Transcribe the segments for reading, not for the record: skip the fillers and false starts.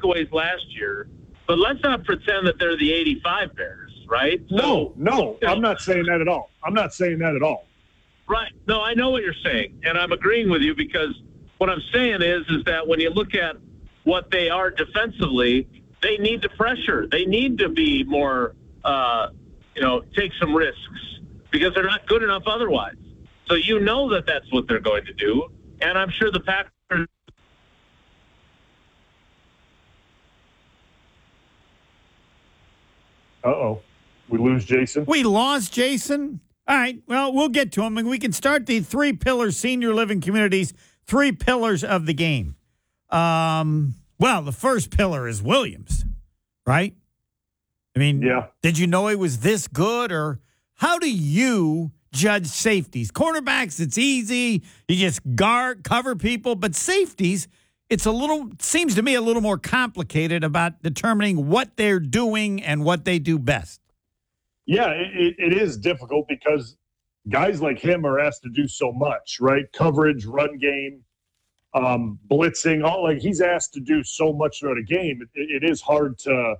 takeaways last year, but let's not pretend that they're the 85 Bears, right? No, I'm not saying that at all. Right. No, I know what you're saying, and I'm agreeing with you because what I'm saying is that when you look at what they are defensively, they need to pressure. They need to be more, take some risks because they're not good enough otherwise. So you know that that's what they're going to do, and I'm sure the Packers. Uh-oh. We lose Jason? We lost Jason? All right. Well, we'll get to him, and we can start the 3 pillars senior living communities, 3 pillars of the game. Well, the first pillar is Williams, right? I mean, yeah. Did you know he was this good, or how do you judge safeties? Cornerbacks, it's easy. You just cover people, but safeties, seems to me a little more complicated about determining what they're doing and what they do best. Yeah, it is difficult because guys like him are asked to do so much, right? Coverage, run game, blitzing, he's asked to do so much throughout a game. It is hard to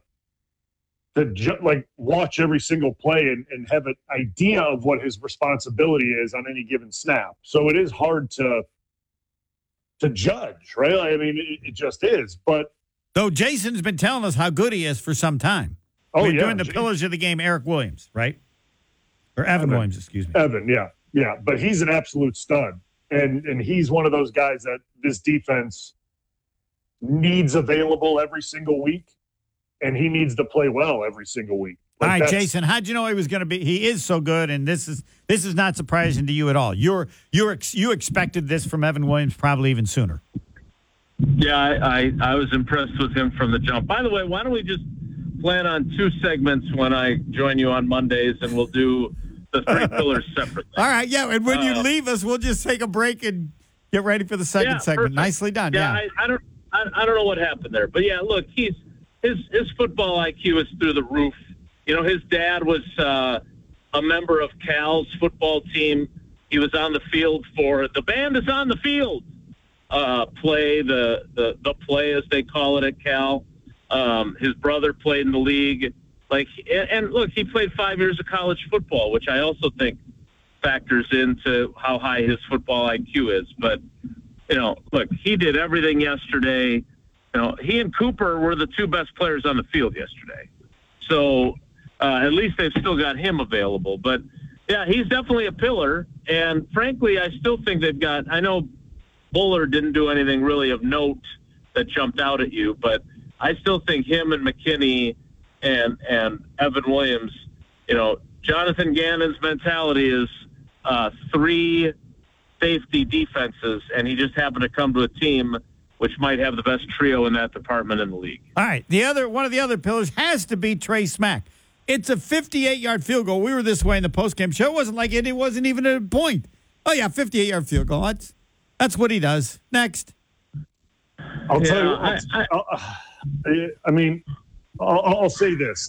watch every single play and have an idea of what his responsibility is on any given snap. So it is hard to judge, right? I mean, it just is. But though Jason's been telling us how good he is for some time. Doing the pillars of the game, Eric Williams, right? Or Evan Williams, excuse me. Evan, yeah. But he's an absolute stud. And he's one of those guys that this defense needs available every single week, and he needs to play well every single week. All right, Jason, how'd you know he was going to be? He is so good, and this is not surprising to you at all. You expected this from Evan Williams probably even sooner. Yeah, I was impressed with him from the jump. By the way, why don't we just plan on 2 segments when I join you on Mondays, and we'll do the 3 pillars separately. All right, yeah, and when you leave us, we'll just take a break and get ready for the second segment. Perfect. Nicely done. Yeah. I don't know what happened there, but yeah, look, his football IQ is through the roof. You know, his dad was a member of Cal's football team. He was on the field for the band is on the field play, the play as they call it at Cal. His brother played in the league. And look, he played 5 years of college football, which I also think factors into how high his football IQ is. But, look, he did everything yesterday. He and Cooper were the 2 best players on the field yesterday. So at least they've still got him available. But, yeah, he's definitely a pillar. And, frankly, I still think they've got – I know Bullard didn't do anything really of note that jumped out at you, but I still think him and McKinney and Evan Williams, Jonathan Gannon's mentality is 3 safety defenses, and he just happened to come to a team which might have the best trio in that department in the league. All right, one of the other pillars has to be Trey Smack. It's a 58-yard field goal. We were this way in the postgame show. It wasn't like it wasn't even a point. Oh, yeah, 58-yard field goal. That's what he does. Next. I'll tell you. I'll say this.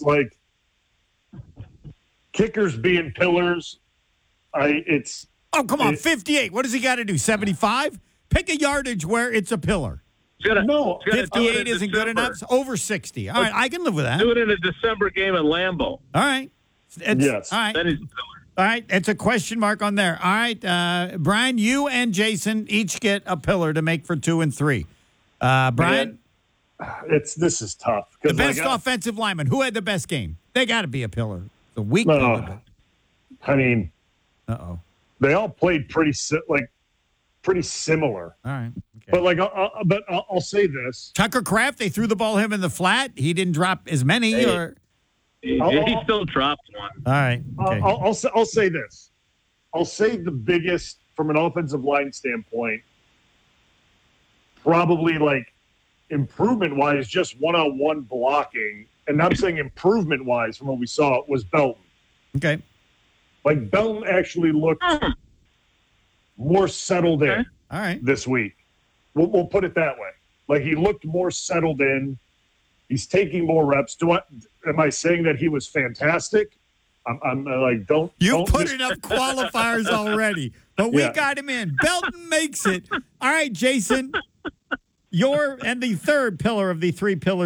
Kickers being pillars, Oh, come on, 58. What does he got to do, 75? Pick a yardage where it's a pillar. 58 isn't good enough. It's over 60. All right, I can live with that. Do it in a December game at Lambeau. All right. Yes. All right. That is a pillar. All right, it's a question mark on there. All right, Brian, you and Jason each get a pillar to make for 2 and 3. Brian? This is tough. The best offensive lineman. Who had the best game? They got to be a pillar. The weak pillar. Uh-oh. They all played pretty similar. All right. Okay. But I'll say this. Tucker Kraft, they threw the ball him in the flat. He didn't drop as many. He still dropped one. All right. Okay. I'll say this. I'll say the biggest, from an offensive line standpoint, probably improvement-wise, just one-on-one blocking, and I'm saying improvement-wise from what we saw, was Belton. Okay. Belton actually looked more settled in this week. We'll put it that way. He looked more settled in. He's taking more reps. Am I saying that he was fantastic? I'm don't. You put enough qualifiers already, but we got him in. Belton makes it. All right, Jason. And the third pillar of the 3 pillars